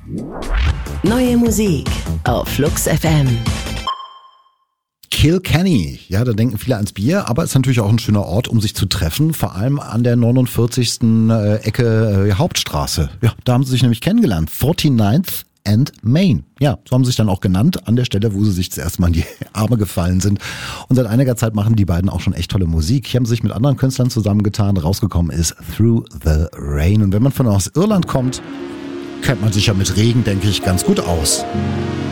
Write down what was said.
Neue Musik auf Flux FM. Kilkenny, ja, da denken viele ans Bier, aber es ist natürlich auch ein schöner Ort, um sich zu treffen, vor allem an der 49. Ecke Hauptstraße. Ja, da haben sie sich nämlich kennengelernt, 49th and Main. Ja, so haben sie sich dann auch genannt, an der Stelle, wo sie sich zuerst mal in die Arme gefallen sind. Und seit einiger Zeit machen die beiden auch schon echt tolle Musik. Hier haben sie sich mit anderen Künstlern zusammengetan, rausgekommen ist Through the Rain. Und wenn man von aus Irland kommt, kennt man sich ja mit Regen, denke ich, ganz gut aus.